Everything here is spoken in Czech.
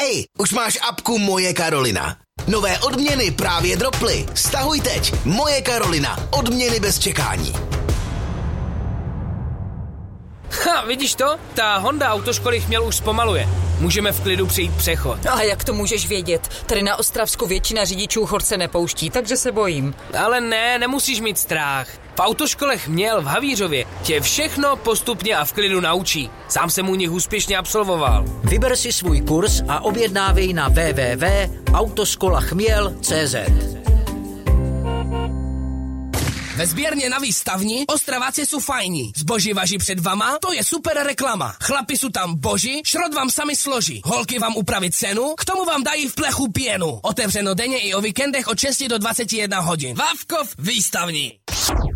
Hej, už máš apku Moje Karolina. Nové odměny právě droply. Stahuj teď. Moje Karolina. Odměny bez čekání. Vidíš to? Ta Honda autoškoly Chměl už zpomaluje. Můžeme v klidu přejít přechod. A jak to můžeš vědět? Tady na Ostravsku většina řidičů chorce nepouští, takže se bojím. Ale ne, nemusíš mít strach. V autoškole Chměl v Havířově tě všechno postupně a v klidu naučí. Sám jsem u nich úspěšně absolvoval. Vyber si svůj kurz a objednávej na www.autoskolachmiel.cz. Ve sběrně na výstavni Ostraváci jsou fajní. Zboží važí před vama, to je super reklama. Chlapi jsou tam boží, šrot vám sami složí. Holky vám upraví cenu, k tomu vám dají v plechu pěnu. Otevřeno denně i o víkendech od 6 do 21 hodin. Vávkov výstavní.